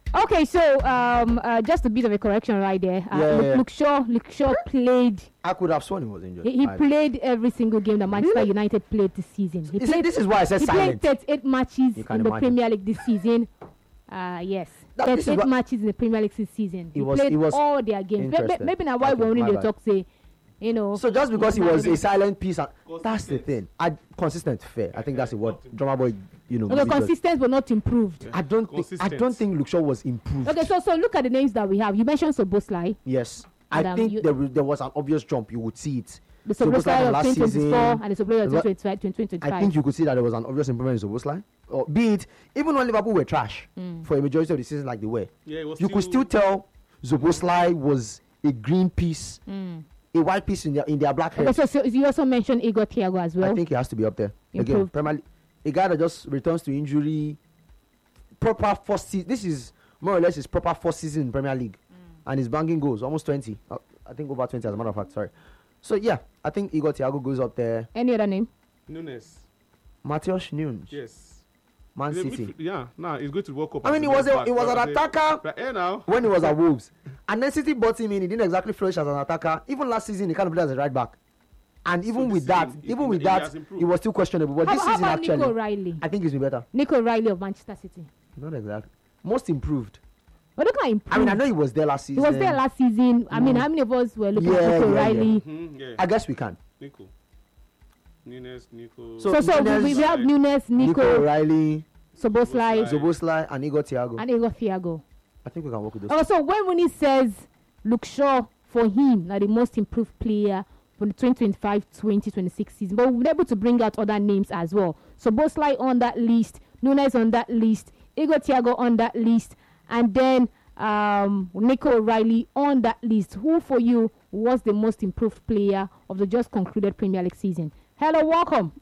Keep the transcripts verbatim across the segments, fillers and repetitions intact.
Okay, so um, uh, just a bit of a correction right there. Uh, Yeah, Luke, yeah. Luke Shaw, Luke Shaw played. I could have sworn he was injured. He, he I- played every single game that Manchester Really? United played this season. He You see, played. this is why I said He silent. played thirty-eight matches You can in the imagine. Premier League this season. Uh, yes, That- this is thirty-eight what- matches in the Premier League this season. He, He was- played he was all their games. Maybe, interested. maybe now why Okay, we're only my the bad. talk say, you know. So just because he he's not was a able- silent piece, and that's the Consistent. thing. I consistent, fair. I think that's the word. Drama boy, you know. Okay, music was- consistent but not improved. I don't think. I Consistent. don't think Luke Shaw was improved. Okay, so so look at the names that we have. You mentioned Soboslai, Yes, I And, um, think you- there, was- there was an obvious jump. You would see it. the Soboslai Soboslai from of last twenty twenty-four season, and the Soboslai of lo- twenty twenty-five. I think you could see that there was an obvious improvement in Soboslai. Or be it, even when Liverpool were trash Mm. for a majority of the season, like they were, Yeah, it was you could still tell Soboslai was a green piece, Mm. a white piece in their in their black Okay, hair. so, so you also mentioned Igor Thiago as well. I think he has to be up there again. Improved. Premier League, a guy that just returns to injury, proper first season. This is more or less his proper first season in Premier League, and he's banging goals, almost twenty. Uh, I think over twenty as a matter of fact. Sorry. So yeah, I think Igor Thiago goes up there. Any other name? Nunes. Matheus Nunes, Yes. Man He's a City. midf- Yeah, nah, he's going to World Cup. I mean, he was a, he was an attacker Right here now. when he was at Wolves, and then City bought him in. He didn't exactly flourish as an attacker. Even last season, he kind of played as a right back, and even this with that, season, he- even he- with he that, has improved. he was still questionable. But How, this how season, about actually, Nico Riley? I think he's been better. Nico Riley of Manchester City. Not exactly. Most improved. But look at improved. I mean, I know he was there last he season. was there last season. I mean, Mm. how many of us were looking Yeah, at Nico yeah, yeah. Riley? Mhm, yeah. I guess we can. Nico. Nunes, Nico. So- So, so, Nunes- we, we have Nunes, Nico Nico, O'Reilly, Soboslai, Soboslai. Zoboslai, and Igor Thiago. and Igor Thiago. I think we can work with those. Oh, so when Winnie says Luke Shaw for him, like the most improved player for the twenty twenty-five twenty twenty-six season, but we've been able to bring out other names as well. So Soboslai on that list, Nunes on that list, Igor Thiago on that list, and then um, Nico O'Reilly on that list. Who for you was the most improved player of the just concluded Premier League season? Hello, welcome.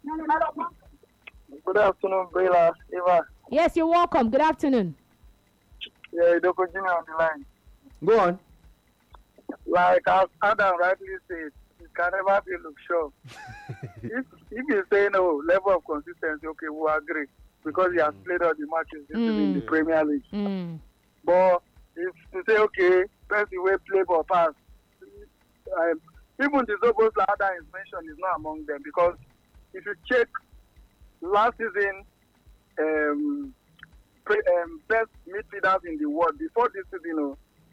Good afternoon, Bella, Eva. Yes, you're welcome. Good afternoon. Yeah, Doctor Junior on the line. Go on. Like as Adam rightly said, it can never be Luke Shaw. if if you say no, level of consistency, okay, we agree. Because he has played all the matches this season in the Mm. Premier League. Mm. But if to say, okay, first the way play ball pass, um, even the Zobos Adam is mentioned is not among them. Because if you check last season, um, pre, um, best midfielders in the world before this season, you know,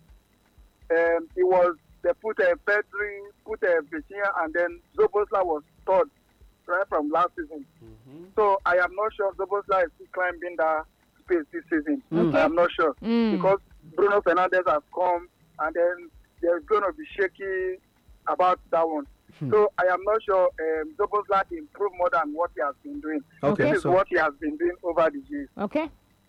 um, it was they put a uh, Pedri, put a uh, Vitinha, and then Zobosla was third right from last season. Mhm. So I am not sure Zobosla is still climbing that space this season. Okay. I am not sure Mm. because Bruno Fernandes has come, and then there's going to be shaky about that one. Hmm. So I am not sure um, Zobosla improved more than what he has been doing. Okay, This is so- what he has been doing over the years. Okay.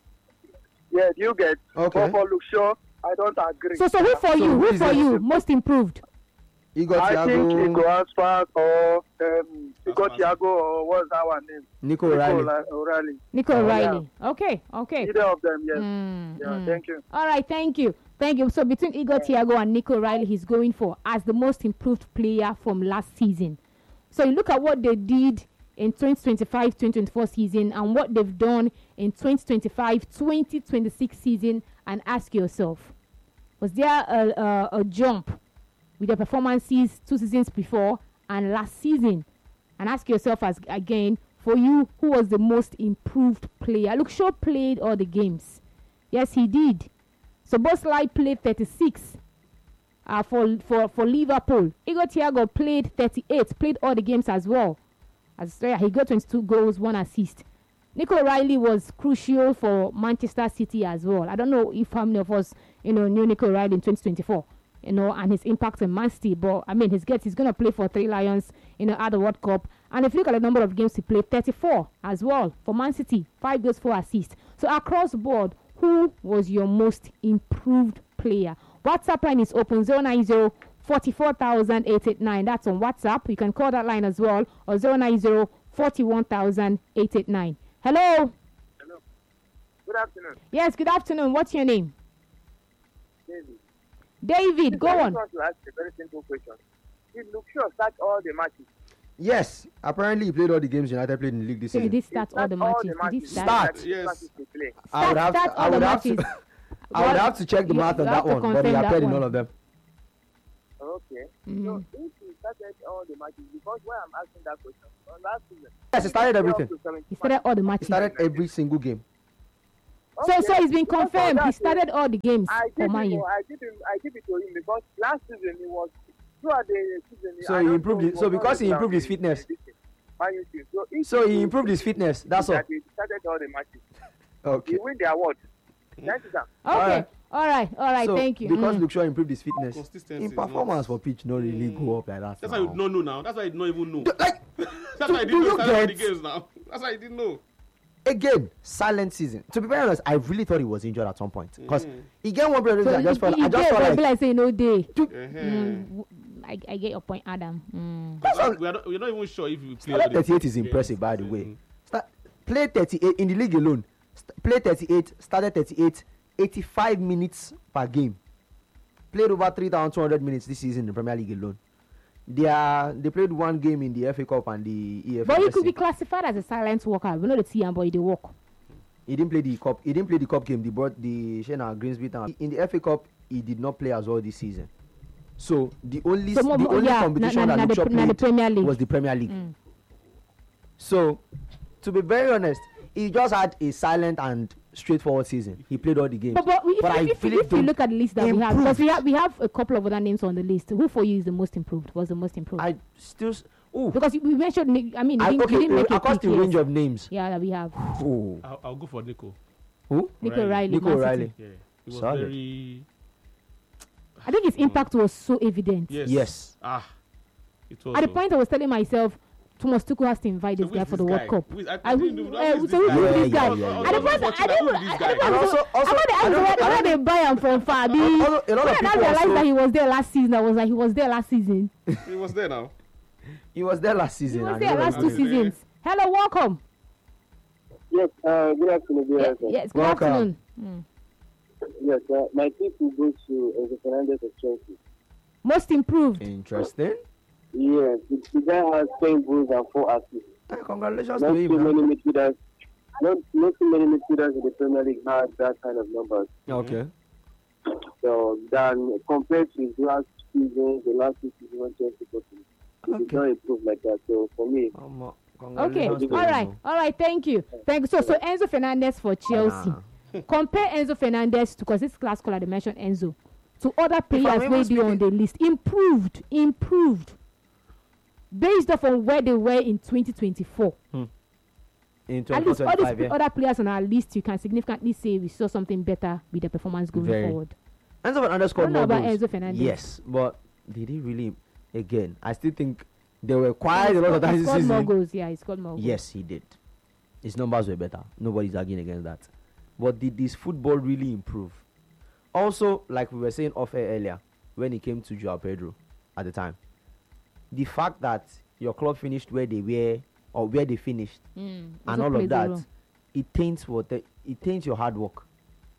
Yeah, do you get? Okay. But for Luke Shaw, I don't agree. So, so who for So you? who Who is for it? you? Most improved? Igor I think Thiago, Igor Aspas or um, Igor Aspas. Thiago or what's our name? Nico O'Reilly. Nico O'Reilly. Nico Oh, O'Reilly. Okay, okay. Either of them, yes. Mm, Yeah, mm. thank you. All right, thank you. Thank you. So between Igor Thiago and Nico O'Reilly, he's going for as the most improved player from last season. So you look at what they did in twenty twenty-five twenty twenty-four season and what they've done in twenty twenty-five twenty twenty-six season and ask yourself, was there a, a, a jump with the performances two seasons before and last season? And ask yourself as again, for you, who was the most improved player? Look, Shaw played all the games. Yes, he did. So Boslai played thirty-six uh, for, for, for Liverpool. Igor Thiago played thirty-eight, played all the games as well. As uh, he got twenty-two goals, one assist. Nico O'Reilly was crucial for Manchester City as well. I don't know if how many of us, you know, knew Nico O'Reilly in twenty twenty-four, you know, and his impact in Man City. But I mean, his gets he's gonna play for Three Lions, you know, at the World Cup. And if you look at the number of games he played, thirty-four as well for Man City, five goals, four assists. So across the board, who was your most improved player? WhatsApp line is open zero nine zero forty-four thousand eight eight nine. That's on WhatsApp. You can call that line as well, or zero nine zero forty-one thousand eight eight nine. Hello. Hello. Good afternoon. Yes, good afternoon. What's your name? David. David, go I on. just want to ask a very simple question. Did Luke Shaw start all the matches? Yes, apparently he played all the games United played in the league this So he season. did start all the matches. Did he start? Start. That Yes. matches they play. I would have Start to, all I would the have to, matches. I would Well, have to check the you- math you on have that to one, but he confirm appeared that in all one. of them. Okay. Mm. So if he started all the matches, because why I'm asking that question, uh, last season. Yes, he started everything. He started all the He matches. started every single game. So, so it's been Because of confirmed. He that, started all the games I for give Man him, U. I give him, I give it to him because last season he was throughout the season. So I he don't improved know, it- he so was because not he improved his in- fitness. in this Man U team. So, if So he improved his fitness. That's all. that He started all the matches. Okay. He win the award. That is that. Okay. Alright. All right. All right. So Thank you. because Mm. Luke Shaw improved his fitness, Consistency in is not- performance for pitch, no really go up like that. That's why you now. don't know now. That's why you don't even know. Like That's why I do didn't know you started all the get- games now. That's why I didn't know. again, silent season. To be very honest, I really thought he was injured at some point because Mhm. he get one period. So I just if- felt, if I just they- felt they'll like be like say no day. Uh-huh. Mm, w- I, I get your point, Adam. Mm. That's all- we are not, we're not even sure if you play. Started all the thirty-eight is games impressive, by the this way. season. Start, play thirty-eight in the league alone. St- play thirty-eight, started thirty-eight, eighty-five minutes per game. Played over three thousand two hundred minutes this season in the Premier League alone. They are they played one game in the F A Cup and the E F L. But he could be classified as a silent worker. We know the T M, but he dey work. He didn't play the cup. He didn't play the cup game. They brought the Shena Greensby Town. In the F A Cup, he did not play as well this season. So the only So the more- more- only yeah, competition na- na- that na Luke Shaw the- na the played Premier League. was the Premier League. Mm. So, to be very honest, he just had a silent and straightforward season. He played all the games. But, but if, But I if, if, really if you don't look at the list that we have, improve. because we have we have a couple of other names on the list. Who for you is the most improved? Was the most improved? I still. s- Ooh. because you- we mentioned. Nick- I mean, you I, didn't, you okay, didn't make a across pick, the yes. range of names. Yeah, that we have. Ooh. I'll, I'll go for Nico. Who? Nico O'Reilly. Riley. Nico Man City. O'Reilly. Yeah, he was Solid. very. I think his impact was so evident. Yes. Yes. Ah, it was. At the oh. point, I was telling myself, Thomas Tuchel has to invite So this who guy is for this the guy? World Cup. Who is- I- I I didn't who- know- uh, who is so this who guy? is this Yeah, guy? yeah, yeah, At the yeah. point, Watching I that, who didn't. is this I guy? didn't. And I also- also, also- I got I the don't- I I got don't- the buy am from far. The- Also, a lot of when I people now realized also- that he was there last season, I was like, he was there last season. He was there now. He was there last He season. was and there he last two was- was there. seasons. Hello, welcome. Yes. Uh, good afternoon. Good Ye- afternoon. Yes, good Welcome. afternoon. Mm. Yes. Uh, my pick will go to Enzo Fernandez of Chelsea. Most improved. Interesting. Yes. The, the guy has ten goals and four assists. Eh, Congratulations Not to too him. many man. midfielders. Not, not too many midfielders in the Premier League had that kind of numbers. Okay. So than compared to his last season, the last two seasons when Chelsea got him, he did Okay. not improve like that. So for me, Um, uh, Okay, congratulations all to him, right, man. all right. Thank you, thank you. So, so Enzo Fernandez for Chelsea. Nah. Compare Enzo Fernandez to, because this class caller they mentioned Enzo, to other I'm players even where they on speaking- the list. Improved, improved, based off on where they were in twenty twenty-four. In At least all these twenty twenty-five, yeah. other players on our list, you can significantly say we saw something better with the performance going Very. forward. Enzo Fernandez scored I don't know more about goals. Enzo Fernandez. Yes, but did he really? Again, I still think there were quite He a lot of scored- he times this scored more season. goals. Yeah, he scored more goals. Yes, he did. His numbers were better. Nobody's arguing against that. But did this football really improve? Also, like we were saying off air earlier, when it came to Joao Pedro at the time, the fact that your club finished where they were or where they finished Mm, and also all plays of a that, role. it taints what the, it taints your hard work.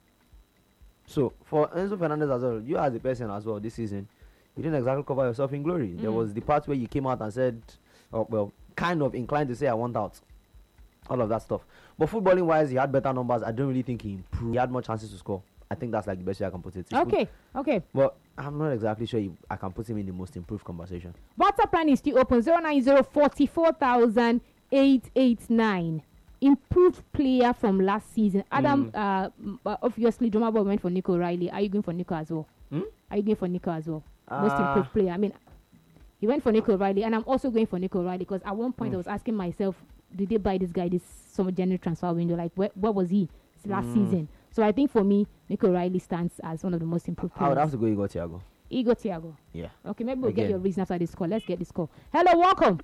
So for Enzo Fernandez as well, you as a person as well this season, you didn't exactly cover yourself in glory. There Mm. was the part where you came out and said, oh, well, kind of inclined to say I want out. All of that stuff. But footballing wise, he had better numbers. I don't really think he improved. He had more chances to score. I think that's like the best way I can put it. It's good. Okay, okay. But I'm not exactly sure he, I can put him in the most improved conversation. WhatsApp line is still open zero nine zero forty-four thousand eight eight nine. Improved player from last season. Adam, uh, m- uh, obviously, Joma Boy went for Nico Riley. Are you going for Nico as well? Hmm? Are you going for Nico as well? Most Ah. improved player. I mean, he went for Nico Riley, and I'm also going for Nico Riley because at one point I was asking myself, did they buy this guy this summer January transfer window? Like, where, what was he last season? So I think for me, Nico Riley stands as one of the most improved I would players. have to go Igor Thiago. Igor Thiago. Yeah. Okay, maybe we'll get Again. your reason after this call. Let's get this call. Hello, welcome.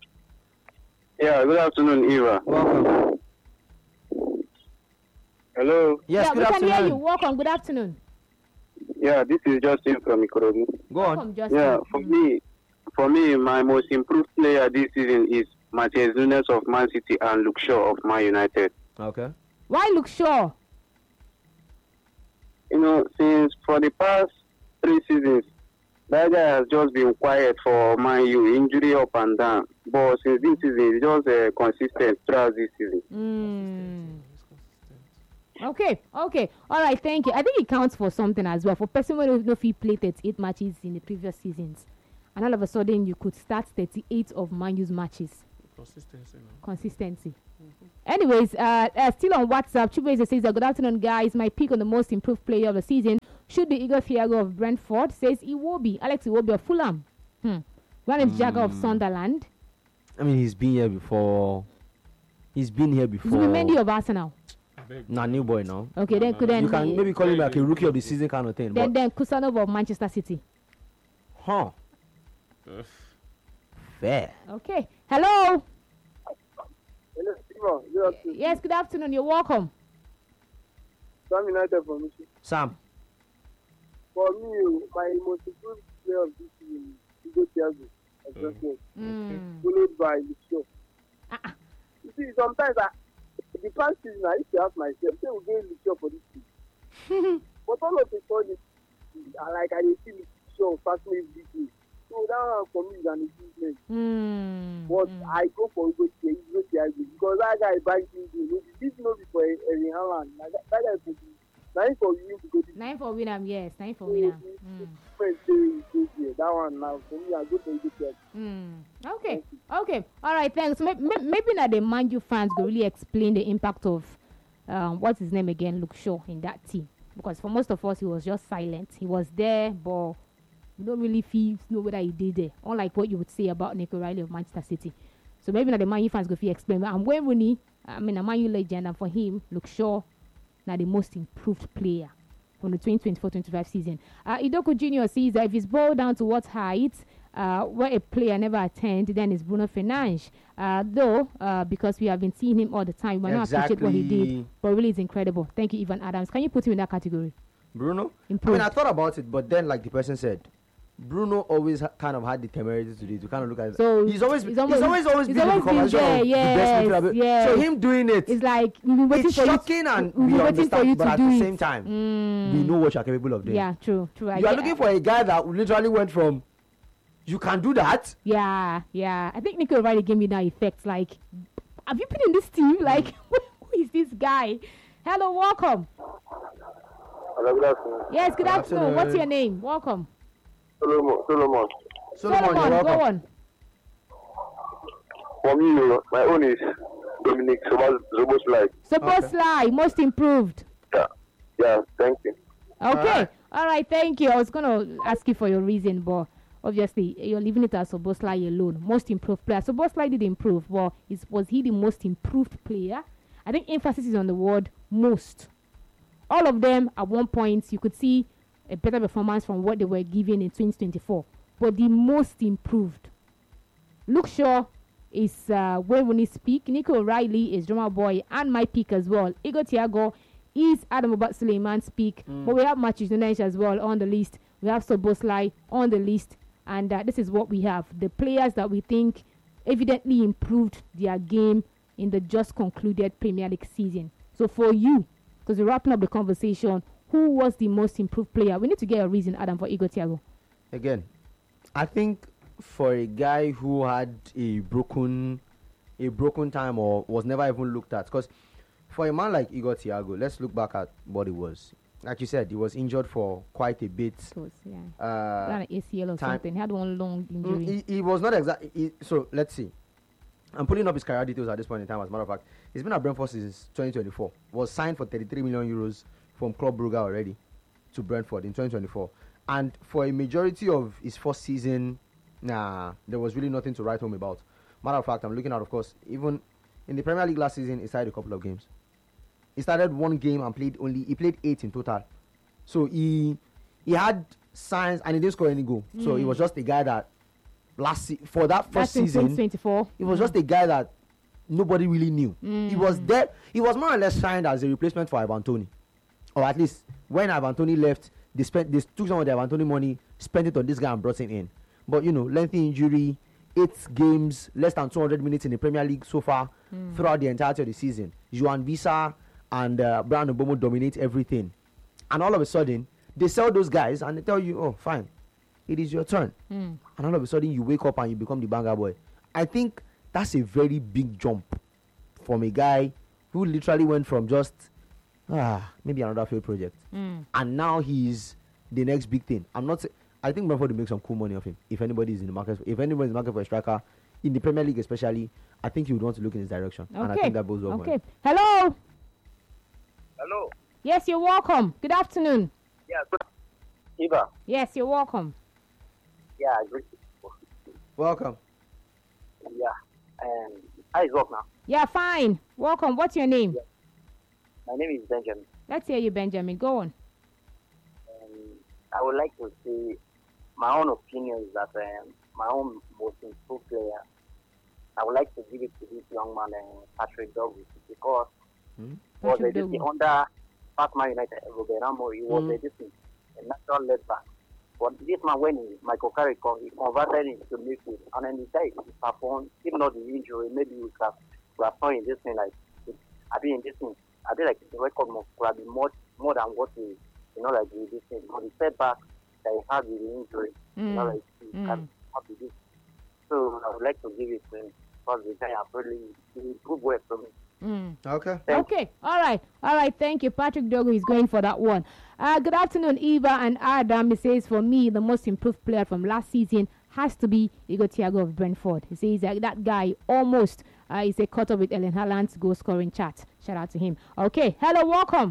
yeah. Good afternoon, Eva. Welcome. Hello. Yes, yeah, good we can hear you. afternoon. Welcome. Good afternoon. Yeah, this is Justin from Ikorodu. Go on. Welcome, Justin. Yeah, for Mm. me, for me, my most improved player this season is Matheus Nunes of Man City and Luke Shaw of Man United. Okay. Why look sure? You know, since for the past three seasons, that guy has just been quiet for Man U, injury up and down. But since this season, he's just uh, consistent throughout this season. Mm. Okay, okay. All right, thank you. I think it counts for something as well. For person who no fee played thirty-eight matches in the previous seasons, and all of a sudden you could start thirty-eight of Man U's matches. Consistency. No? Consistency. Anyways, uh, uh, still on WhatsApp, Chubeze says, good afternoon, guys. My pick on the most improved player of the season should be Igor Thiago of Brentford. Says Iwobi, Alex Iwobi of Fulham. Hmm. Granit mm. Xhaka of Sunderland. I mean, he's been here before. He's been here before. Zubimendi of Arsenal. Nah, new boy now. Okay, then could then you can maybe call him like a rookie of the season kind of thing. Then, but then Kusanov of Manchester City. Huh. Uh, Fair. Okay. Hello. Hello, Stephen. Good afternoon. Yes, good afternoon. You're welcome. Sam United from Michigan. Sam. For me, my most improved player of this season is Igor Thiago. As Mm. just said. Mm. Followed by Lucio. Ah, You see, sometimes I, the past season I used to ask myself, say we get Lucio for this team. But all of a sudden, I like I dey see Lucio fascinating this way. So that one for me is an improvement. mm. But mm. I go for Igor Thiago because that guy banking me. This no be for Erling Haaland. That that guy for the nine for you because the Nine for Winam, yes. Nine for Winam. Mm. friend say is here. That one now for me I go for Igor Thiago. Mm. Okay, okay, all right, thanks. Maybe, maybe not the Man U fans could really explain the impact of um, what's his name again, Luke Shaw, in that team. Because for most of us, he was just silent. He was there, but we don't really feel know whether he did there. Unlike what you would say about Nico Riley of Manchester City. So maybe not the Man U fans could explain. But I'm Wayne Rooney, I mean, a Man U legend, and for him, Luke Shaw, now the most improved player from the twenty twenty-four twenty-five season. Uh, Idoku Junior says that if it's boiled down to what height, uh, where a player never attained, then it's Bruno Fernandes. Uh, though, uh, because we have been seeing him all the time, we might not appreciate what he did, but really it's incredible. Thank you, Ivan Adams. Can you put him in that category? Bruno? Improved. I mean, I thought about it, but then, like the person said, Bruno always ha- kind of had the temerity to do it. To kind of look at it. So he's always, he's he's always- always, always, he's been in always the been conversation there, of the best yes, midfielder. yes. So him doing it, It's like we've been waiting it's for you. shocking and we've we been waiting for understand, you but to at do the it. same time, Mm. we know what you're capable of doing. Yeah, true, true. I You are get- looking for a guy that literally went from, you can do that. Yeah, yeah. I think Nico Riley gave me that effect. Like, have you been in this team? Like, who is this guy? Hello, welcome. Hello, good afternoon. Yes, good Good afternoon. What's afternoon. your name? Welcome. Solomon. Solomon. Solomon, you're go welcome. on. For me, my own is Dominic Zoboslai. Soboslai, most improved. Yeah. Yeah, thank you. Okay. Alright. All right, thank you. I was going to ask you for your reason, but obviously you're leaving it as Soboslai alone. Most improved player. Soboslai did improve, but is, was he the most improved player? I think emphasis is on the word most. All of them, at one point, you could see a better performance from what they were given in twenty twenty-four. But the most improved. Luke Shaw is uh, where we need to speak. Nico O'Reilly is drummer boy and my pick as well. Igor Thiago is Adam Obat Suleiman's pick. Mm. But we have Matthew Nunes as well on the list. We have Soboslai on the list. And uh, this is what we have. The players that we think evidently improved their game in the just concluded Premier League season. So for you, because we're wrapping up the conversation, who was the most improved player? We need to get a reason, Adam, for Igor Thiago. Again, I think for a guy who had a broken, a broken time or was never even looked at, because for a man like Igor Thiago, let's look back at what it was. Like you said, he was injured for quite a bit. So, yeah. Uh, Not an A C L or time- something. He had one long Mm, injury. he, he was not exactly. So let's see. I'm pulling up his career details at this point in time. As a matter of fact, he's been at Brentford since twenty twenty-four. Was signed for thirty-three million euros from Club Brugge already to Brentford in twenty twenty-four. And for a majority of his first season, nah, there was really nothing to write home about. Matter of fact, I'm looking at, of course, even in the Premier League last season, he started a couple of games. He started one game and played only. He played eight in total. So he he had signs and he didn't score any goal. So he Mm. was just a guy that last se- for that first That's in season, twenty twenty-four. he was just a guy that nobody really knew. He was there. He was more or less signed as a replacement for Ivan Toney, or at least when Ivan Toney left, they spent they took some of the Ivan Toney money, spent it on this guy and brought him in. But you know, lengthy injury, eight games, less than two hundred minutes in the Premier League so far throughout the entirety of the season. Juan Visa and uh, Brian Obomo dominate everything, and all of a sudden they sell those guys and they tell you, oh, fine, it is your turn. Mm. And all of a sudden you wake up and you become the banger boy. I think that's a very big jump from a guy who literally went from just ah, maybe another failed project. Mm. And now he's the next big thing. I'm not. Say, I think Brentford will make some cool money off him. If anybody is in the market, if anybody is in the market for a striker in the Premier League, especially, I think he would want to look in his direction. And I Okay. think that goes well. for Okay. him. Hello. Hello. Yes, you're welcome. Good afternoon. Yeah. Eva, Yes, you're welcome. yeah, great. Welcome. Yeah, and how is work now? Yeah, fine. Welcome. What's your name? My name is Benjamin, Let's hear you, Benjamin. Go on. and I would like to say my own opinion is that um, my own most improved player, I would like to give it to this young man, uh, Patrick Douglas, because Hmm? was a Patrick different Dogu. under Batman United, Robert Ramo, he was Mm. a different, a natural left back. But this man, when he, Michael Carrick, con- he converted into midfield, and then he said he performed, even though the injury, maybe we could have, we have in this thing, like, I think in this thing, I think like the record must have been more, more than what he, you know, like this thing. But the setback that he had with the injury, you know, Mm. like, he Mm. can not be this. So I would like to give it to him, because the guy has really, he improved well for me. Mm. Okay. Thank Okay, all right, all right. Thank you, Patrick Dogo is going for that one. Uh, good afternoon, Eva and Adam. He says for me, the most improved player from last season has to be Igor Thiago of Brentford. He says that that guy almost uh, is a cut up with Ellen Haaland's goal scoring chart. Shout out to him. Okay, hello, welcome.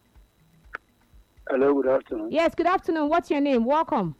Hello, good afternoon. Yes, good afternoon. What's your name? Welcome,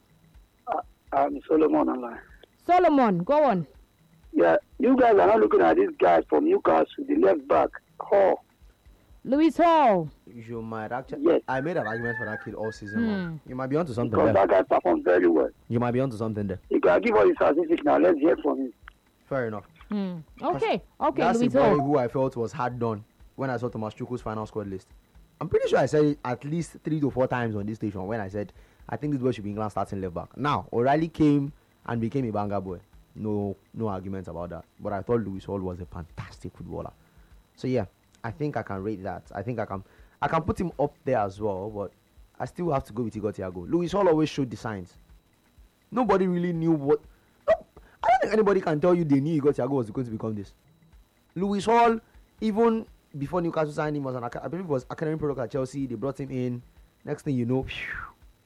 I'm Solomon online. Solomon. Go on. Yeah, you guys are not looking at this guy from Newcastle, the left back, Hall. Louis Hall. You might actually. Yes. I made an argument for that kid all season Hmm. long. You might be onto something Because there. that guy performed very well. You might be onto something there. You can give us his statistics now. Let's hear from him. Fair enough. Hmm. Okay, okay, That's Louis the boy Hall. who I felt was hard done when I saw Thomas Tuchel's final squad list. I'm pretty sure I said it at least three to four times on this station when I said I think this boy should be England starting left back. Now O'Reilly came and became a banger boy. No, no arguments about that. But I thought Louis Hall was a fantastic footballer. So yeah, I think I can rate that. I think I can, I can put him up there as well. But I still have to go with Igor Thiago. Louis Hall always showed the signs. Nobody really knew what. No, I don't think anybody can tell you they knew Igor Thiago was going to become this. Louis Hall, even before Newcastle signed him, was an aca- I believe it was academy product at Chelsea. They brought him in. Next thing you know, phew.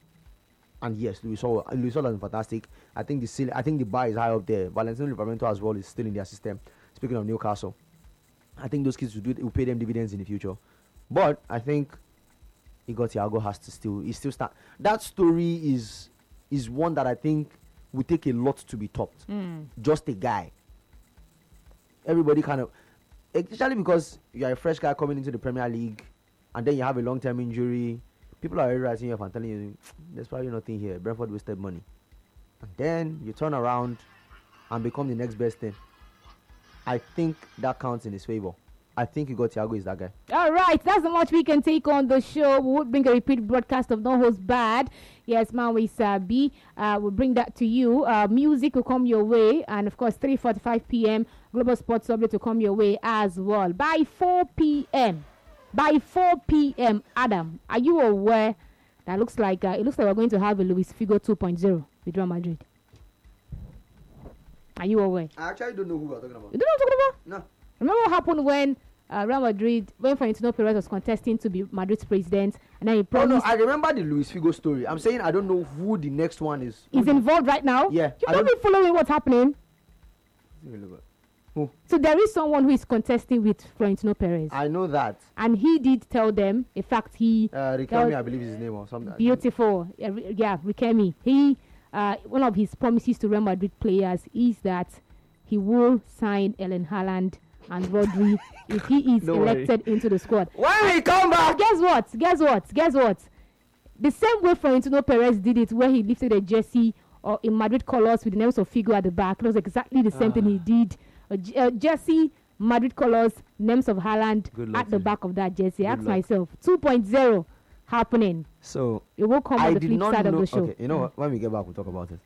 And yes, Louis Hall, Louis Hall is fantastic. I think the ceiling, I think the bar is high up there. Valentino Livramento as well is still in their system. Speaking of Newcastle, I think those kids will, do, will pay them dividends in the future. But I think Igor Thiago has to still, he still start. That story is is one that I think will take a lot to be topped. Mm. Just a guy. Everybody kind of, especially because you are a fresh guy coming into the Premier League, and then you have a long-term injury. People are already writing you up and telling you, there's probably nothing here. Brentford wasted money. And then you turn around and become the next best thing. I think that counts in his favor. I think Igor Thiago is that guy. All right, that's how much we can take on the show. We would bring a repeat broadcast of No Host Bad. Yes, Manwe Sabi. Uh, we'll bring that to you. Uh, music will come your way. And, of course, three forty-five p.m. Global Sports Update will come your way as well. By four p.m. By four p.m. Adam, are you aware that looks like uh, it looks like we're going to have a Luis Figo two point oh with Real Madrid? Are you aware? I actually don't know who we're talking about. You don't know what I'm talking about? No. Remember what happened when uh, Real Madrid, when Florentino Perez was contesting to be Madrid's president, and then he Oh, no, promised I remember the Luis Figo story. I'm saying I don't know who the next one is. he's Who involved right now. Yeah, You I don't be don't- following what's happening. the- So there is someone who is contesting with Florentino Perez, I know that. and he did tell them. In fact, he Uh, Rikami, I believe is his name or something. beautiful. Yeah, Ri- yeah, Rikemi. He uh, one of his promises to Real Madrid players is that he will sign Ellen Haaland and Rodri if he is Don't worry. elected into the squad. When we come back, Guess what? Guess what? Guess what? The same way Florentino Perez did it, where he lifted a jersey or in Madrid colors with the names of Figo at the back. It was exactly the same thing he did. A, j- a jersey, Madrid colors, names of Haaland Good luck at the to back of that jersey. Good Ask luck. myself, two point oh happening. so It will come I on the did flip not side know. of the show. Okay, you know what? When we get back, we'll talk about it.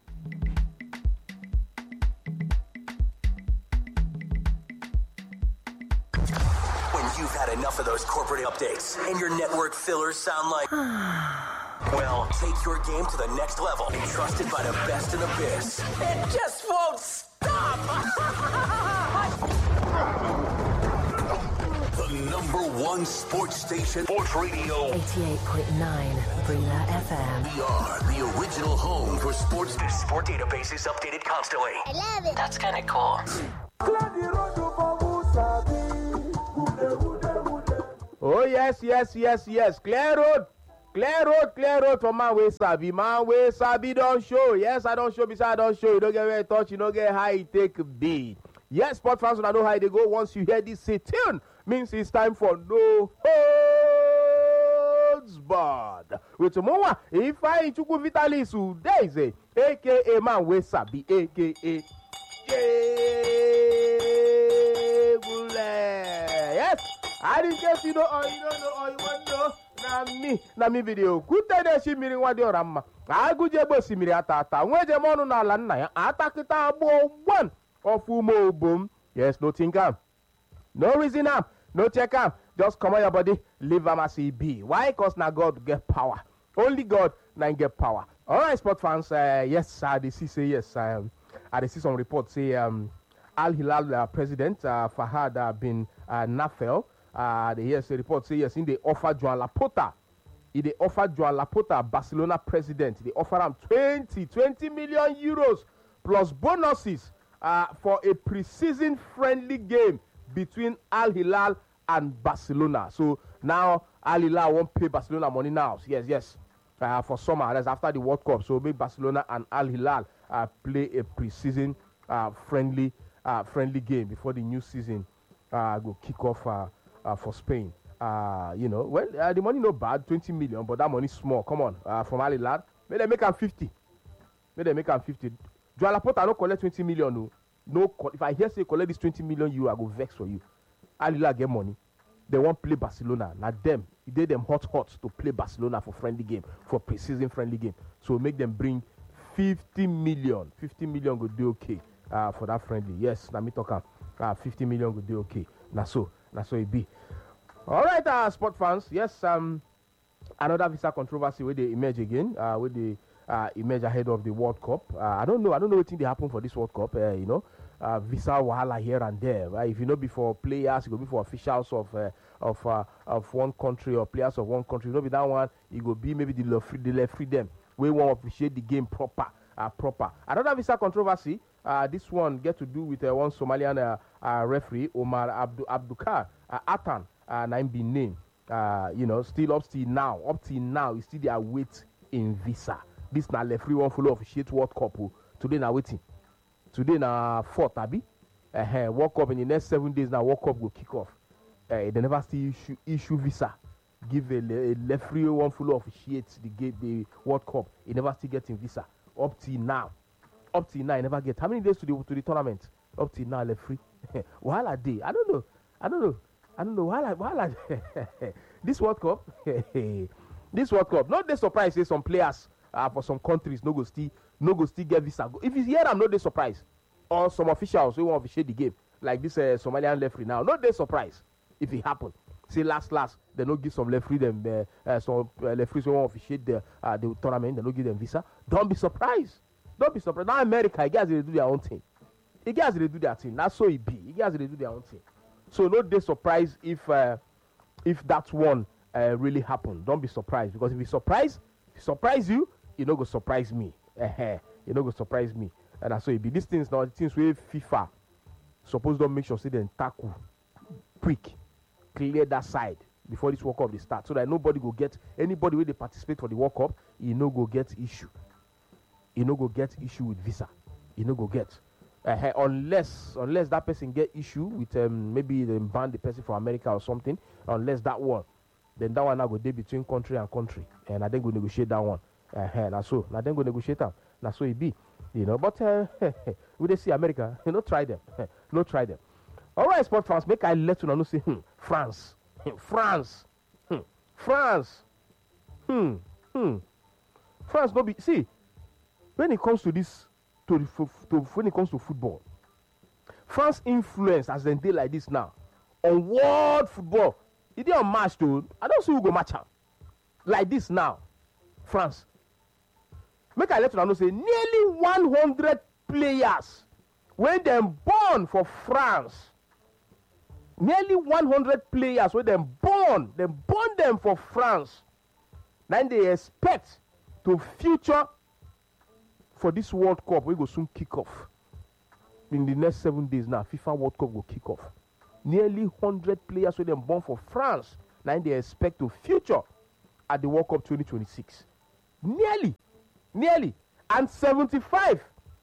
When you've had enough of those corporate updates and your network fillers sound like... Well, take your game to the next level. Trusted by the best in the biz. It just won't stop! The number one sports station, Sports Radio. eighty-eight point nine Brila F M. We are the original home for sports. The sport database is updated constantly. I love it. That's kind of cool. Oh, yes, yes, yes, yes. Clear road. Clear road, clear road for man wey sabi. Man wey sabi don show. Yes, I don't show. Besides, I don't show. You don't get where touch. You don't get how it take be. Yes, sport fans, I know how they go. Once you hear this say tune, means it's time for no holds barred. With Mowa, if I Chukwu Vitalis Udeze, aka man wey sabi, aka Jebule. Yes, I didn't guess you know or you don't know or you want to know. Na me, na me video. Kutede shimiri wadi orama. Aguje bo simiri atata. Weje monu na ala nna ya. Atakita abo one of umo boom. Yes, no think am. No reason am. No check am. Just come on your body. Leave am as e be. Why? Cause na God get power. Only God na get power. All right, sport fans. Uh, yes, I dey see say yes. Um, I dey see some reports say um, Al Hilal uh, president uh, Fahad uh, bin uh, Nafel. Uh, the yes, the report say yes, in they offer Joan Laporta. In they offer Joan Laporta, Barcelona president. They offer him twenty, twenty million euros plus bonuses uh, for a pre-season friendly game between Al Hilal and Barcelona. So now Al Hilal won't pay Barcelona money now. Yes, yes, uh, for summer. That's after the World Cup. So make Barcelona and Al Hilal uh, play a pre-season uh, friendly uh, friendly game before the new season uh, go kick off. Uh, Uh, for Spain, uh, you know, well, uh, the money no bad, twenty million, but that money small. Come on, uh, from Al Hilal, may they make him fifty. May they make him fifty. Joan Laporta no collect twenty million. No, no. If I hear say collect this twenty million, you I go vex for you. Al Hilal get money. They won't play Barcelona. Now them, it did them hot hot to play Barcelona for friendly game, for pre-season friendly game. So make them bring fifty million. fifty million go do okay uh, for that friendly. Yes, let me talk. Uh, fifty million go do okay. Now so. That's what it be. All right, uh, sport fans. Yes, um, another visa controversy where they emerge again, uh, where they uh, emerge ahead of the World Cup. Uh, I don't know. I don't know what thing they happen for this World Cup. Uh, you know, uh, visa wahala here and there. Right? If you know, before players, it go be for officials of uh, of uh, of one country or players of one country. You know, be that one. It go be maybe the left the left freedom. We want to appreciate the game proper. Uh, proper. Another visa controversy. Uh, this one get to do with uh, one Somalian uh, uh, referee, Omar Abdu Abdukar uh, Atan, uh, name be name. Uh, you know, still up till now, up till now, is still there wait in visa. This na referee one full of shit World Cup. Oh. Today na waiting. Today na fourth, abi. Uh, World Cup in the next seven days now. World Cup will kick off. Uh, they never still issue issue visa. Give a, a referee one full of shit the get the World Cup. He never still getting visa up till now. Up till now, I never get. How many days to the to the tournament? Up till now, left free. While I did, I don't know. I don't know. I don't know. While I, while I, this World Cup, this World Cup. Not they surprise. Say some players uh, for some countries no go still no go still get visa. If you hear them, no they surprise. Or some officials who want to officiate the game, like this uh, Somalian referee now. No they surprise if it happen. Say last last they no give some referee them uh, uh, some uh, referees who want to officiate the uh, the tournament. They no give them visa. Don't be surprised. Don't be surprised. Now America, you guys they do their own thing. You guys they do their thing. That's so it be. You guys they do their own thing. So no they surprised if uh, if that one uh, really happened. Don't be surprised because if it surprise, if it surprise you, you no go surprise me. Uh-huh. You no go surprise me. And that's so it be. These things now, things where FIFA suppose don't make sure say they tackle quick, clear that side before this World Cup they start, so that nobody go get anybody where they participate for the World Cup, you no go get issue. You no go get issue with visa. You no go get uh, unless unless that person get issue with um, maybe they ban the person from America or something. Unless that one, then that one now go dey between country and country, and I then go negotiate that one. Uh, now so now then go negotiate them. Now so it be, you know. But uh, we they see America, you know, try them, no try them. All right, sport fans, make I let you know say hmm, France, France, hmm, France, hmm, hmm, France. No be see. When it comes to this, to, the, to when it comes to football, France influence as they dey like this now on world football. It dey on match too. I don't see who go match am like this now. France. Make I let you know say nearly one hundred players when them born for France, nearly one hundred players wey dem born dem born dem for France na dey expect to feature for this World Cup wey go soon kick off in the next seven days now. FIFA World Cup go kick off. Nearly one hundred players wey dem born for France na dey expect to feature at the World Cup twenty twenty-six. Nearly, nearly, and seventy-five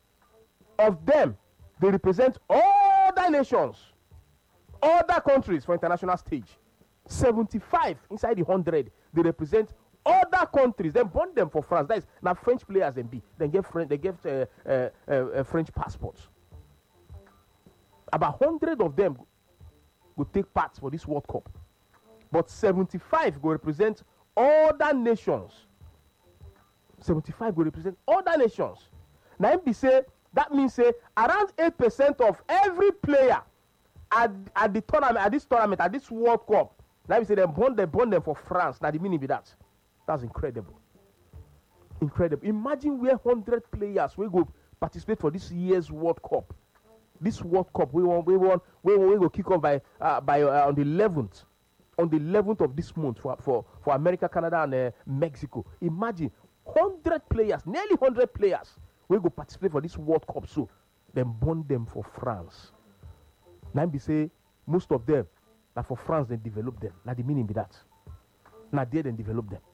of them they represent other nations, other countries for international stage. seventy-five inside the one hundred they represent other countries. Dem born them for France. That is now French players dem be. Dem get French, they get uh, uh, uh, uh, French passports. About one hundred of them will take part for this World Cup, but seventy-five will represent other nations. seventy-five will represent other nations. Now, M B say that means say around eight percent of every player at, at the tournament, at this tournament, at this World Cup. Now we say they born them, born them for France. Now the meaning be that. That's incredible. Incredible. Imagine where one hundred players will go participate for this year's World Cup. This World Cup we want, we want, we want, we go kick off by uh, by uh, on the eleventh, on the eleventh of this month for for, for America, Canada, and uh, Mexico. Imagine one hundred players, nearly one hundred players, will go participate for this World Cup. So, then born them for France. Now be say most of them, now for France they develop them. Now the meaning be that. Now there they develop them.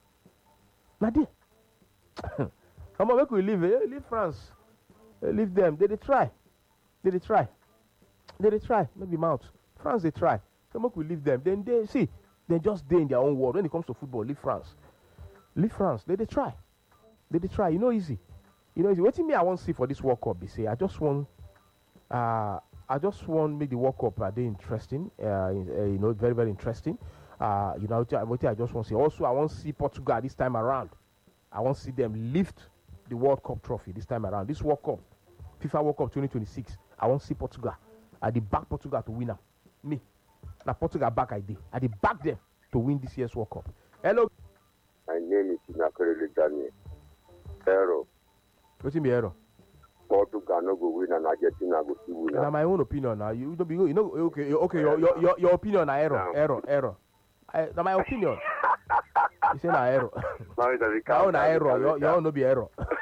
Now there. Come on, where could we live? Eh? Leave France. Eh, leave them. They they try. They they try. They they try. Maybe mouth. France they try. Come on, we leave them. Then they see. They just they in their own world. When it comes to football, leave France. Leave France. They they try. They they try. You know easy. You know easy. What me I want to see for this World Cup? They say I just want. Uh, I just want make the World Cup uh, they interesting. Uh, uh, you know, very very interesting. Uh, you know, what I just want to see. Also, I want to see Portugal this time around. I want to see them lift the World Cup trophy this time around. This World Cup, FIFA World Cup twenty twenty-six. I want to see Portugal. I did back Portugal to win them. Me. Now Portugal back I did. I did back them to win this year's World Cup. Hello. My name is Inakorele Daniel. Error. What's in the error? Portugal no go win and Argentina go still win. Now my own opinion now. You don't be you know okay okay your your your, your opinion na error no. error error. I, now my opinion. You say na error. Now it's a Now na error. Your your own no be error.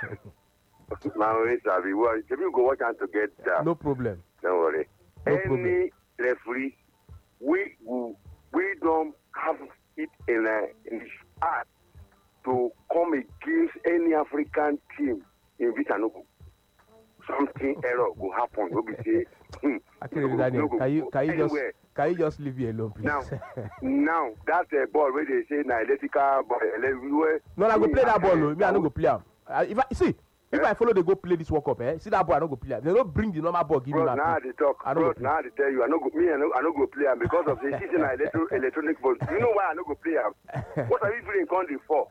Now it's a reward. If you go watch and to get that. No problem. Don't worry. No Any problem. referee, we will, we don't have it in a in his heart to come against any African team in which I know something error will happen. We'll be say, hmm, Actually, no go- Daniel, no go can you can you just anywhere. can you just leave me alone, please? Now, now that uh, ball where they say na electrical ball, ele- No, I go me, play that I- ball. No. Me, I no go play am. Uh, if I see, if Eh? I follow, they go play this World Cup. Eh? See that ball, I no go play am. They don't bring the normal ball, give me Bro, my now play. they talk. I no Bro, go play. now they tell you, I no go, me, I no, I no go play am because of the season na electro, electronic ball. You know why I no go play am? What are you feeling country for?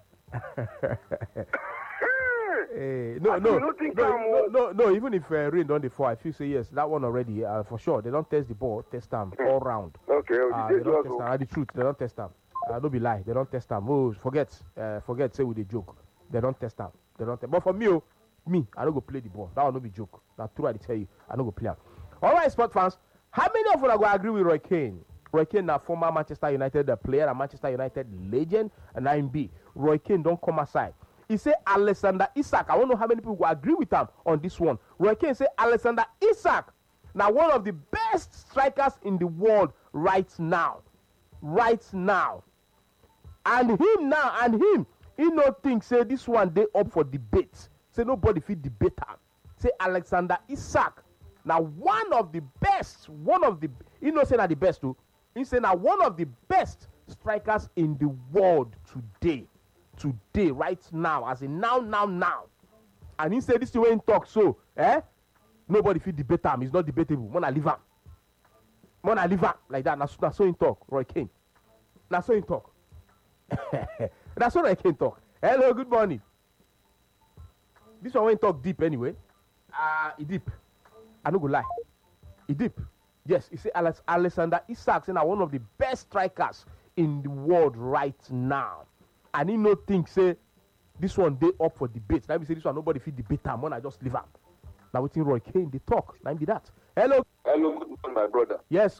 Eh, no, I no, don't think no, I'm, no, uh, no, no. Even if uh, rain on the fall, I feel say yes, that one already uh, for sure. They don't test the ball, test them all round. Okay, Uh, okay, they don't test them. Uh, the truth, they don't test them. Uh, don't be lie, they don't test them. Oh, forget, uh, forget. Say with a joke, they don't test them. They don't. Te- but for me, oh, me, I don't go play the ball. That will not be joke. That's true. I tell you, I don't go play am. All right, sport fans. How many of you are going to agree with Roy Keane? Roy Keane, a former Manchester United uh, player, a Manchester United legend, and nine B. Roy Keane don't come aside. He say Alexander Isak. I don't know how many people will agree with him on this one. Roy Keane say Alexander Isak. Now one of the best strikers in the world right now. Right now. And him now, and him, he no think say this one they up for debate. Say nobody fit debate him. Say Alexander Isak. Now one of the best, one of the, he no say not the best too. He say now one of the best strikers in the world today. Today, right now, as in now, now, now. And he said this the way he talk, so, eh? Nobody fit debate him. It's not debatable. Mona leave him. Mona leave him. Like that. That's, that's so he talk, Roy Keane. That's so he talk. That's what Roy Keane talk. Hello, good morning. This one when he talk deep anyway. Ah, uh, he deep. I no go lie. He deep. Yes, he say Alex, Alexander Isak is one of the best strikers in the world right now. And he no think say this one day up for debate. Now we say this one nobody fit debate am. When I just leave am. Now we think Roy Keane they talk. Now be that. Hello. Hello, good morning, my brother. Yes.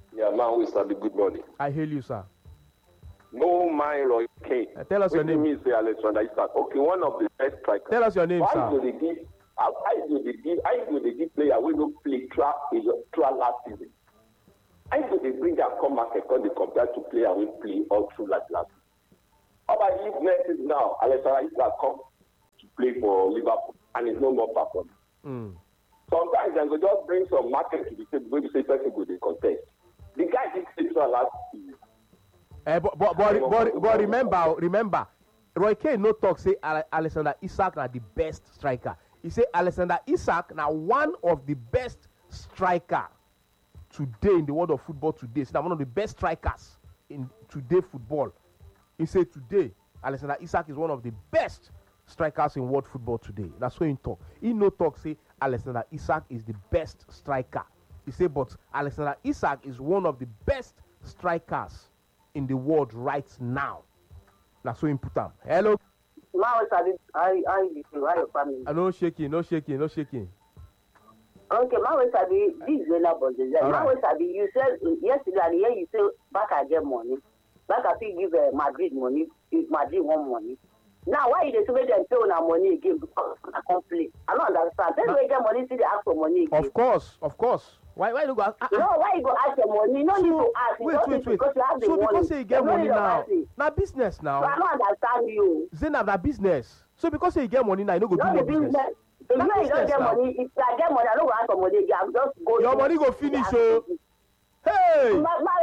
Yeah, man, we start the good morning. I hail you, sir. No mind Roy Kane. Uh, tell us your name. Me say Alexander Isak. Okay, one of the best strikers. Tell us your name, why sir. Do they give, why do they give? Why do they give player we don't play throughout throughout last season? Why do they bring their come back and they compare to player we play all through like last season? How about if next season now Alexander Isak come to play for Liverpool and is no more performing? Mm. Sometimes they go just bring some market to the table when you say person go dey contest. The guy did play throughout last season. Uh, but, but, but, but, but remember, remember, Roy Kane no talk say Ale- Alexander Isak na the best striker. He say Alexander Isak na one of the best striker today in the world of football today. So na one of the best strikers in today football. He say today Alexander Isak is one of the best strikers in world football today. That's what he talk. He no talk say Alexander Isak is the best striker. He say but Alexander Isak is one of the best strikers in the world right now. That's so important. Hello. Now I I I I your family. Uh, no shaking, no shaking, no shaking. Okay, now I sabi this is Zena Bonze. Now I sabi you said yesterday and here you say back I get money. Back I think give uh, Madrid money. If Madrid want money. Now why you dey make them pay on money again because I can't play? I don't understand. Then we get money, see they ask for money again. Of course, of course. Why why you go? Uh, no, why you go ask for money? No so, need to ask. Wait, wait, wait. Because you have the so money. because say you get money now, now business now. So I don't understand you. Zainab, na business. So because say you get money now, you no go do more business. business. If you know you don't get money, if I get money, I don't go ask for money again. I'm just going. Your money go finish, so. Hey.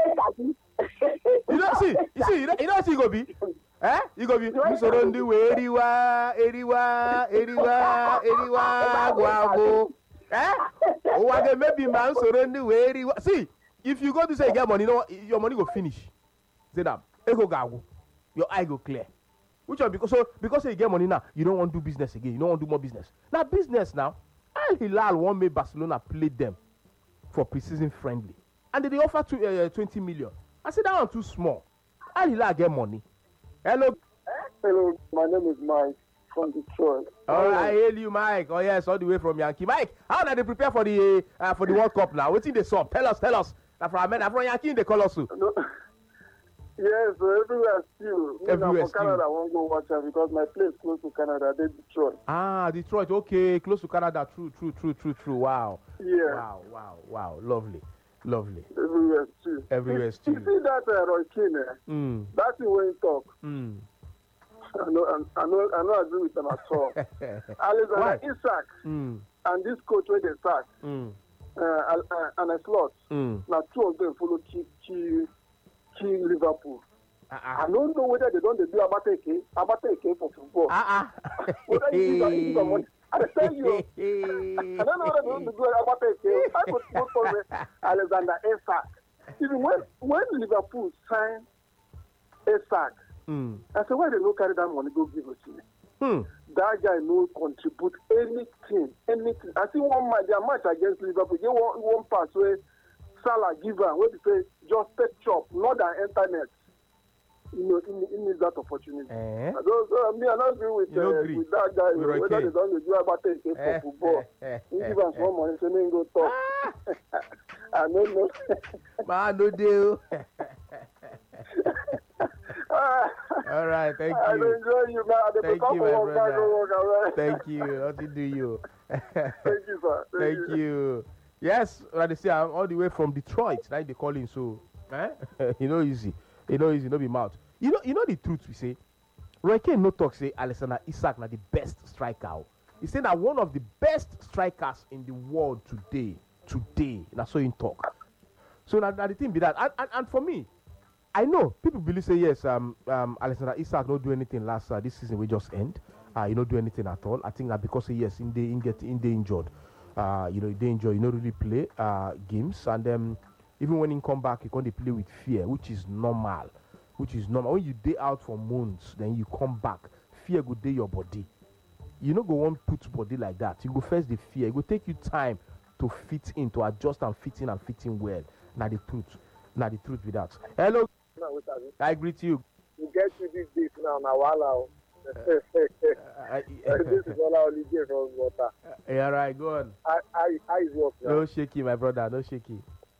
You don't see, you see, you don't, you don't see, you go be. Eh? You go be. You surround the way, eriwa, eriwa, eriwa, eriwa, guago. Eh? Oh, I get maybe man surround the way, eriwa. See, if you go to say you get money, you know, your money go finish. Zainab, ego gago, your eye go clear. Which one? Because so because you get money now, you don't want to do business again. You don't want to do more business. Now business now, Al Hilal want make Barcelona play them for preseason friendly, and they offer to, uh, twenty million. I said that one too small. Al Hilal get money. Hello. Hello, my name is Mike from Detroit. Oh, I hail you, Mike. Oh yes, all the way from Yankee. Mike, how are they prepare for the uh, for the World Cup now? What's in the sub? Tell us, tell us. Now from America, from Yankee, they call us too. No. Yes, so everywhere still. Me Everywhere now for Canada, I won't go watch it because my place close to Canada, they Detroit. Ah, Detroit. Okay, close to Canada. True, true, true, true, true. Wow. Yeah. Wow, wow, wow. Lovely, lovely. Everywhere still. Everywhere you, still. You see that uh, Roy Keane? Eh? Mm. That thing when he talk. Mm. I know, I know, I know. Agree with them at all. Alexander Isak mm. and this coach where they sack, mm. uh, uh, and a slot. Mm. Now two of them follow key, key, key Liverpool. Uh-uh. I don't know whether they don't they do Abateke, Abateke for football. Uh-uh. Whether you do you do I tell you, I don't know whether they don't do Abateke. I could vote for Alexander Isak. Even when when Liverpool signed Isak. Mm. I said, why they don't carry that money, go give it to me? Hmm. That guy no contribute anything, anything. I see one match, their match against Liverpool, they one, one pass where Salah give her, where they say, just take chop, not than internet. You know, he, he needs that opportunity. Eh? So, so, me, I don't agree with, uh, agree. with that guy, We're whether okay. they don't do about take for Eh, football. eh, eh, He eh, give us eh. more money, so they go talk. I don't know. Man, no deal. All right, thank I you. enjoy you, man. They Thank come you, for my work, back, go work, all right? brother. Thank you. Nothing do you. Thank you, sir. Thank, Thank you. Yes, like they say, I'm all the way from Detroit. Like they call him, so eh? you know easy. You know easy, no be mouth. You know, you know the truth we say. Roy Keane no talk say Alexander Isak na the best striker. He say that one of the best strikers in the world today. Today, that's so in talk. So now, now the thing be that, and, and, and for me, I know people believe say yes. Um, um, Alexander Isak not do anything last uh, this season. We just end. Uh, he not do anything at all. I think that because say yes, in the in get in the injured. Uh, you know, they enjoy. You not really play uh games, and then even when he come back, he can't play with fear, which is normal. Which is normal. When you day out for months, then you come back, fear go day your body. You know, go one put body like that. You go first the fear. It will take you time to fit in, to adjust and fit in and fit in well. Now the truth. Now the truth with that. Hello. I greet you. You get to this date now, now, wow. Uh, This is all our holiday from water. Yeah, right, go on. I, I, I is work now. No shaky, my brother, no shaky.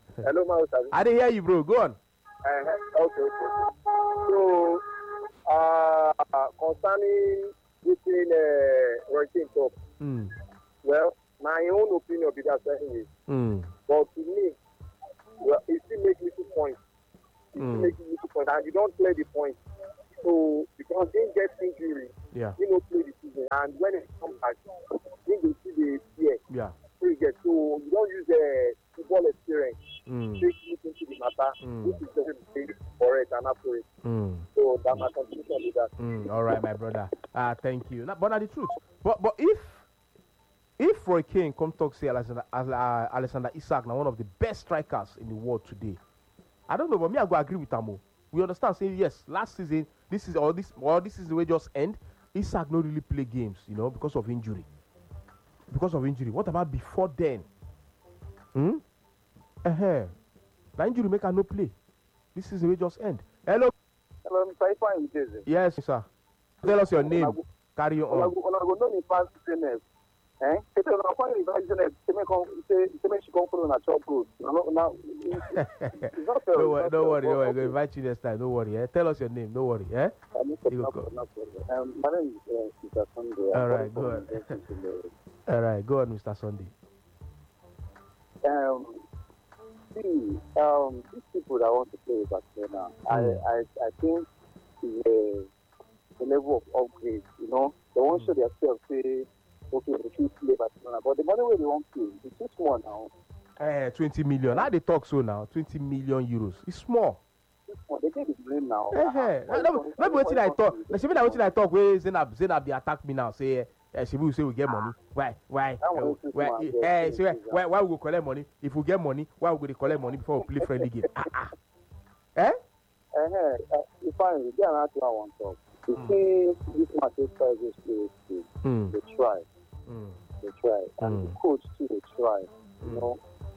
Hello, Mausabi. I didn't hear you, bro. Go on. Uh, okay, okay. So, uh, concerning between uh, ranking top, Mm. well, my own opinion be that anyway. Mm. But to me, well, it still make little points. It still Mm. make little points, and you don't play the point. So, because they get injury, Yeah. you don't play the season, and when it comes back, they will see the fear. Yeah. So you get so you don't use the football experience. Mm. Take it into the matter. Mm. This is the very correct and accurate. Mm. So that my contribution with that. Mm. All right, my brother. Ah, thank you. Now, but now the truth. But but if if Roy Keane come talk say Alexander uh, Alexander Isak now one of the best strikers in the world today, I don't know, but me I go agree with Amo. We understand saying yes. Last season, this is or this or this is the way just end. Isak not really play games, you know, because of injury. Because of injury. What about before then? Hmm? Uh-huh. The injury make her no play. This is the way just end. Hello. Hello, Mister Ifeanyi Udeze. Yes, sir. Tell us your name. Carry on. Una go know me pass business. Eh? Say una find the business. Say me come. Say say me she come follow na chop road. Now now. Don't worry. Don't worry. Don't worry. Go invite you next time. Don't worry. Eh? Tell us your name. Don't worry. Eh? You go. Um, my name is uh, Mister Sunday. All right. Go on. All right. Go on, Mister Sunday. Um, see, um, these people that want to play with Barcelona, Mm. I, I, I think the, the level of upgrade, you know, they won't show themselves, say, okay, they should play Barcelona, but the money where they want to, it's too small now. Eh, twenty million. How they talk so now? Twenty million euros. It's small. Too small. They take the blame now. Eh, eh. No, no, no, be wetin I talk. Na shebi na wetin I talk. Wey Zainab, Zainab dey attack me now. Say, eh, shebi we say we get money. Why, why, That one eh, is too why? small, Eh, yeah, eh, yeah, say, why, yeah. why, why we go collect money? If we get money, why we go dey collect money before we play friendly game? Ah, ah. Eh? Uh, uh, if I get another thing I want to talk. You Mm. see, this Manchester is play, Mm. they try. Mm. They try. And Mm. the coach too, they try. You know,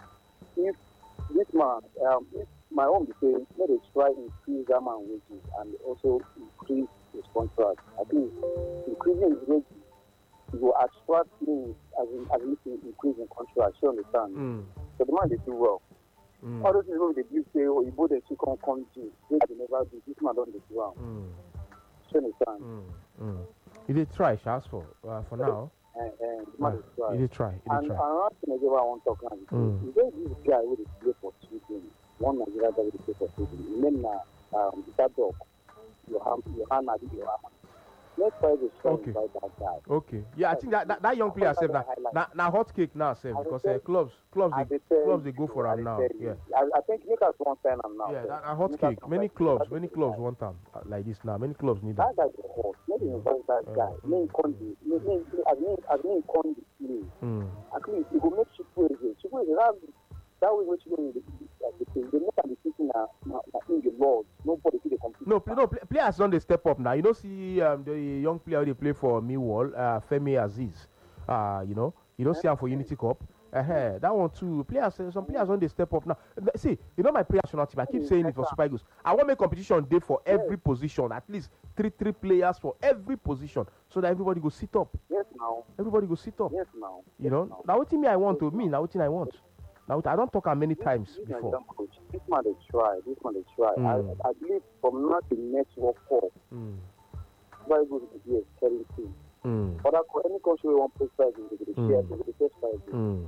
if this man, um, if my own be say, let us try increase that man wages and also increase his contract. I think increasing his wages will attract me as in as in increase in contract. You understand? Mm. So the man they do well. Mm. All those people they do say, oh, you both they should come come to. They never do. This man don't do well. Mm. You understand? Mm. Mm. You did try, Shas, for uh, for now. And, and the man Uh, is try. you did try. You And did try. another thing again, I want to talk about is Mm. is there this guy who dey play for Sweden, one Nigeria guy who dey play for Sweden. His name na um, that dog, Johan Johan Adi Johan. Let's try to try Okay. and buy that guy. Okay. Yeah, I think that that, that young player said now now now hot cake now sef because uh, clubs clubs I they, dey tell clubs you, they go for I am dey now. tell you. Yeah. I, I think make us one sign am now. Yeah, sir. that, that hot Make us cake. one Many sign. clubs, That's many the clubs guy. want them uh, like this now. Many clubs need them. That guy dey hot. Make him invite that Uh, guy. Make him come dey make make as me as me come dey play. Mm. At least he go make Chukwueze. Chukwueze that that way wey Chukwueze dey dey play. They make am dey thinking na na na him the Lord. Nobody fit dey compete. No, play, no play, players don't they step up now. You don't see um, the young player they play for Millwall, uh, Femi Aziz. Uh, you know, you don't see him for Unity Cup. Uh-huh. That one too. Players, uh, some players don't they step up now. Th- See, you know my player national team. I keep saying it for Super Eagles. I want make competition day for every position. At least three three players for every position, so that everybody go sit up. Yes, now. Everybody go sit up. Yes, now. You know. Now what me I want to me. Now what I want. Now I don't talk am many times This before. Nigerian coach, this man they try. This man they try. Mm. I, I believe from now to next World Cup, Mm. very good to be a caring team. Mm. But any country we want to play five, they will Mm. share. They will first five. Mm.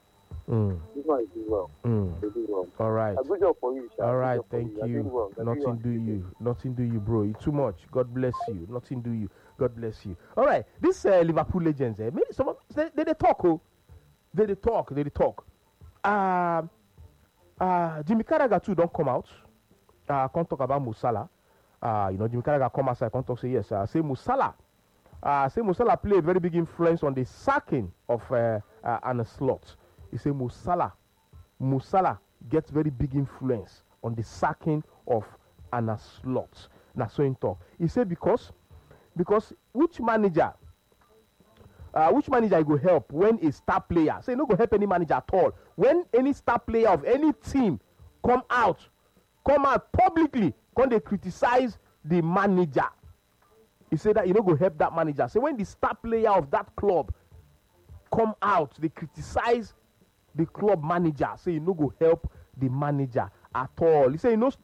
Mm. This man is doing well. Mm. They do well. All right. A good job for you, Sha. All Good right, job for thank you. You're you. doing well. You're doing Nothing do you. Nothing do you, bro. It's too much. God bless you. Nothing do you. God bless you. All right. This uh, Liverpool legends, eh? Maybe some of they, they, they talk, oh. They, they talk. They, they talk. Um, uh, Jimmy Carragher too don't come out. Uh, can't talk about Mo Salah. Uh, you know, Jimmy Carragher come outside. Can't talk say yes. Uh, say Mo Salah. Uh, say Mo Salah played a very big influence on the sacking of uh, uh, Arne Slot. He say Mo Salah. Mo Salah gets very big influence on the sacking of Arne Slot. Now, so in talk. He said because, because which manager, uh, which manager go help when a star player, say no go help any manager at all. When any star player of any team come out, come out publicly, come they criticize the manager. He said that you know go help that manager. So when the star player of that club come out, they criticize the club manager, say you no go help the manager at all. He say he no